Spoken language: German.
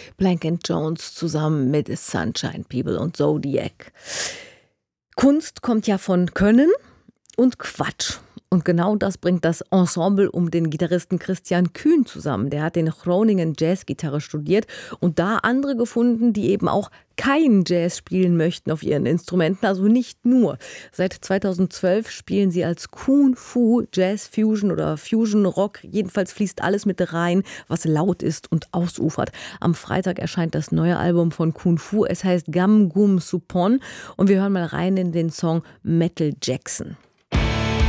Blank & Jones zusammen mit Sunshine People und Zodiac. Kunst kommt ja von Können und Quatsch. Und genau das bringt das Ensemble um den Gitarristen Christian Kühn zusammen. Der hat in Groningen Jazzgitarre studiert und da andere gefunden, die eben auch kein Jazz spielen möchten auf ihren Instrumenten, also nicht nur. Seit 2012 spielen sie als Kun Fu Jazz Fusion oder Fusion Rock. Jedenfalls fließt alles mit rein, was laut ist und ausufert. Am Freitag erscheint das neue Album von Kun Fu. Es heißt Gam Gum Supon und wir hören mal rein in den Song Metal Jackson.